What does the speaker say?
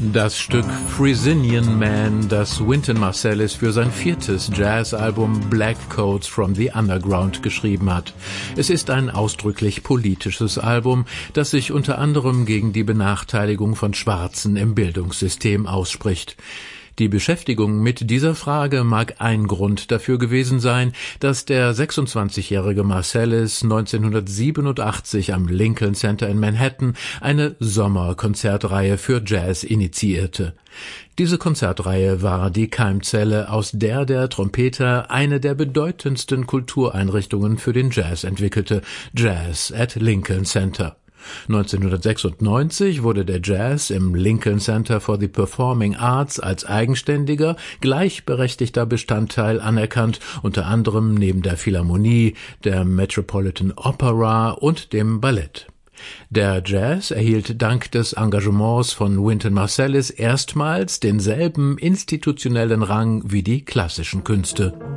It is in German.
Das Stück Frisian Man, das Wynton Marsalis für sein 4. Jazzalbum Black Coats from the Underground geschrieben hat. Es ist ein ausdrücklich politisches Album, das sich unter anderem gegen die Benachteiligung von Schwarzen im Bildungssystem ausspricht. Die Beschäftigung mit dieser Frage mag ein Grund dafür gewesen sein, dass der 26-jährige Marsalis 1987 am Lincoln Center in Manhattan eine Sommerkonzertreihe für Jazz initiierte. Diese Konzertreihe war die Keimzelle, aus der der Trompeter eine der bedeutendsten Kultureinrichtungen für den Jazz entwickelte, Jazz at Lincoln Center. 1996 wurde der Jazz im Lincoln Center for the Performing Arts als eigenständiger, gleichberechtigter Bestandteil anerkannt, unter anderem neben der Philharmonie, der Metropolitan Opera und dem Ballett. Der Jazz erhielt dank des Engagements von Wynton Marsalis erstmals denselben institutionellen Rang wie die klassischen Künste.